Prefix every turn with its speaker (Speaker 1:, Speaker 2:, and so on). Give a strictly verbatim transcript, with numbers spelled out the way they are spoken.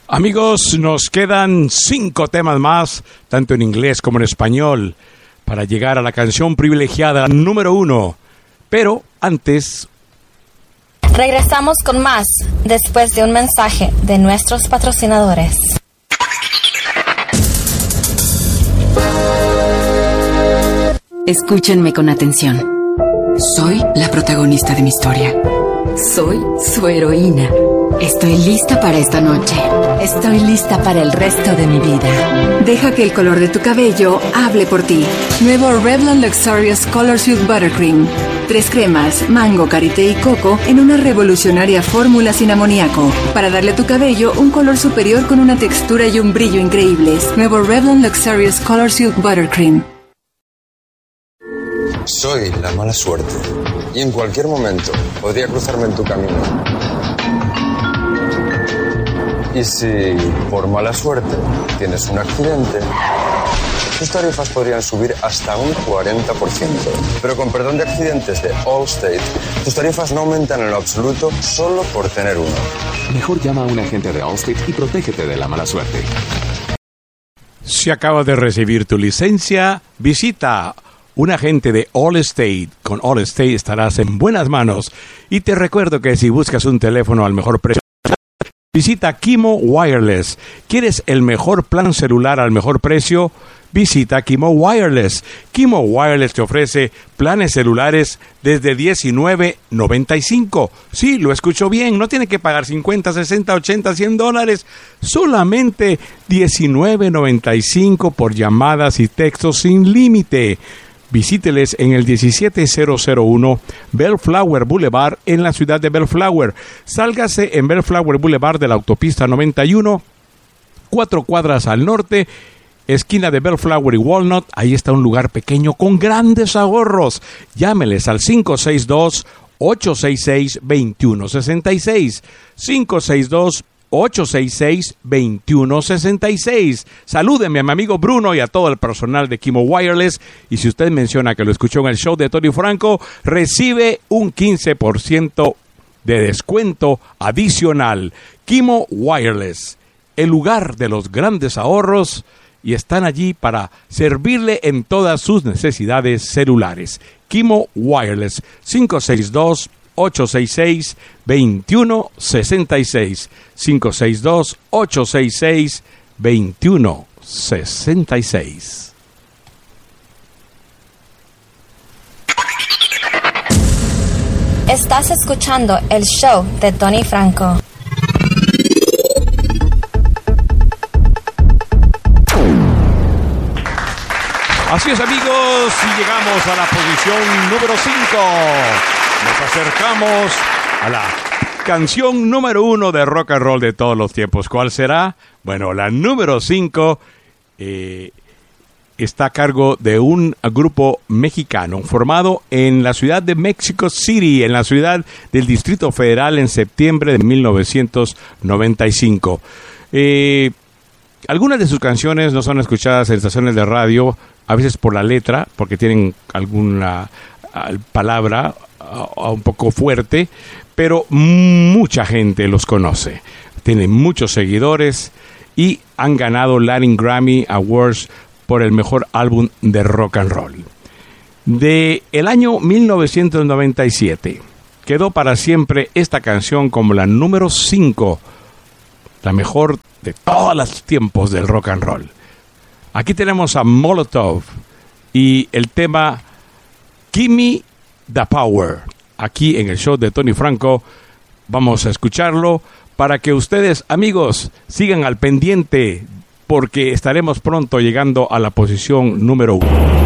Speaker 1: Amigos, nos quedan cinco temas más, tanto en inglés como en español, para llegar a la canción privilegiada número uno. Pero antes...
Speaker 2: Regresamos con más, después de un mensaje de nuestros patrocinadores.
Speaker 3: Escúchenme con atención. Soy la protagonista de mi historia. Soy su heroína. Estoy lista para esta noche. Estoy lista para el resto de mi vida. Deja que el color de tu cabello hable por ti. Nuevo Revlon Luxurious Color Silk Buttercream. Tres cremas, mango, karité y coco en una revolucionaria fórmula sin amoníaco. Para darle a tu cabello un color superior con una textura y un brillo increíbles. Nuevo Revlon Luxurious Color Silk Buttercream.
Speaker 4: Soy la mala suerte. Y en cualquier momento podría cruzarme en tu camino. Y si, por mala suerte, tienes un accidente, tus tarifas podrían subir hasta un cuarenta por ciento. Pero con perdón de accidentes de Allstate, tus tarifas no aumentan en lo absoluto solo por tener uno.
Speaker 5: Mejor llama a un agente de Allstate y protégete de la mala suerte.
Speaker 1: Si acabas de recibir tu licencia, visita un agente de Allstate. Con Allstate estarás en buenas manos. Y te recuerdo que si buscas un teléfono al mejor precio, visita Kimo Wireless. ¿Quieres el mejor plan celular al mejor precio? Visita Kimo Wireless. Kimo Wireless te ofrece planes celulares desde diecinueve noventa y cinco. Sí, lo escucho bien. No tiene que pagar cincuenta, sesenta, ochenta, cien dólares. Solamente diecinueve noventa y cinco por llamadas y textos sin límite. Visíteles en el diecisiete mil uno Bellflower Boulevard en la ciudad de Bellflower. Sálgase en Bellflower Boulevard de la autopista noventa y uno, cuatro cuadras al norte, esquina de Bellflower y Walnut. Ahí está un lugar pequeño con grandes ahorros. Llámeles al cinco seis dos, ocho seis seis, dos uno seis seis. cinco seis dos, ocho seis seis, dos uno seis seis. Salúdeme a mi amigo Bruno y a todo el personal de Kimo Wireless. Y si usted menciona que lo escuchó en el show de Tony Franco, recibe un quince por ciento de descuento adicional. Kimo Wireless, el lugar de los grandes ahorros, y están allí para servirle en todas sus necesidades celulares. Kimo Wireless, cinco seis dos, ocho seis seis, dos uno seis seis. cinco seis dos, ocho seis seis, dos uno seis seis.
Speaker 2: Estás escuchando el show de Tony Franco.
Speaker 1: Así es, amigos, y llegamos a la posición número cinco. Nos acercamos a la canción número uno de rock and roll de todos los tiempos. ¿Cuál será? Bueno, la número cinco eh, está a cargo de un grupo mexicano formado en la ciudad de Mexico City, en la ciudad del Distrito Federal, en septiembre de mil novecientos noventa y cinco. Eh, algunas de sus canciones no son escuchadas en estaciones de radio, a veces por la letra, porque tienen alguna uh, palabra uh, un poco fuerte, pero mucha gente los conoce. Tienen muchos seguidores y han ganado Latin Grammy Awards por el mejor álbum de rock and roll. De el año mil novecientos noventa y siete quedó para siempre esta canción como la número cinco, la mejor de todos los tiempos del rock and roll. Aquí tenemos a Molotov y el tema Gimme the Power. Aquí en el show de Tony Franco vamos a escucharlo para que ustedes, amigos, sigan al pendiente, porque estaremos pronto llegando a la posición número uno.